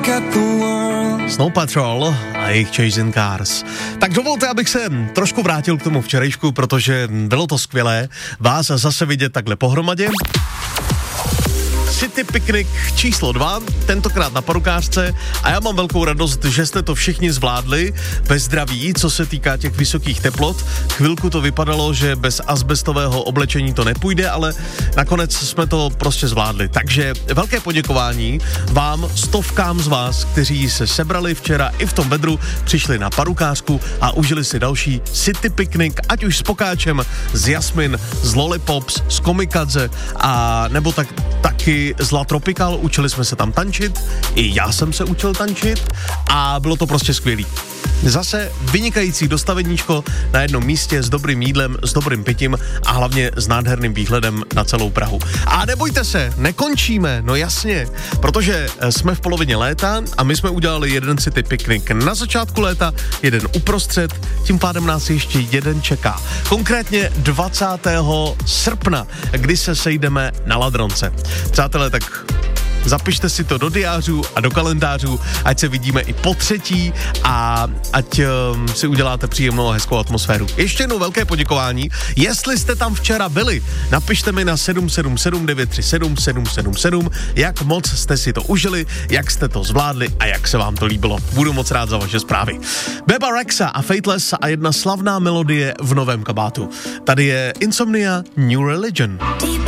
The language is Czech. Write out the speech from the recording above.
Snow Patrol a jejich Chasing Cars. Tak dovolte, abych se trošku vrátil k tomu včerejšku, protože bylo to skvělé vás zase vidět takhle pohromadě. City Picnic číslo 2, tentokrát na Parukářce, a já mám velkou radost, že jste to všichni zvládli ve zdraví, co se týká těch vysokých teplot. Chvilku to vypadalo, že bez azbestového oblečení to nepůjde, ale nakonec jsme to prostě zvládli. Takže velké poděkování vám, stovkám z vás, kteří se sebrali včera i v tom vedru, přišli na Parukářku a užili si další City Picnic, ať už s Pokáčem, s Jasmin, z Lollipops, z Komikadze a nebo taky z La Tropical, učili jsme se tam tančit, i já jsem se učil tančit a bylo to prostě skvělý. Zase vynikající dostaveníčko na jednom místě s dobrým jídlem, s dobrým pitím a hlavně s nádherným výhledem na celou Prahu. A nebojte se, nekončíme, no jasně, protože jsme v polovině léta a my jsme udělali jeden City Picnic na začátku léta, jeden uprostřed, tím pádem nás ještě jeden čeká. Konkrétně 20. srpna, kdy se sejdeme na Ladronce. Přátelé, tak zapište si to do diářů a do kalendářů, ať se vidíme i po třetí a ať si uděláte příjemnou a hezkou atmosféru. Ještě jednou velké poděkování. Jestli jste tam včera byli, napište mi na 777 937 777, jak moc jste si to užili, jak jste to zvládli a jak se vám to líbilo. Budu moc rád za vaše zprávy. Beba Rexha a Fateless a jedna slavná melodie v novém kabátu. Tady je Insomnia New Religion.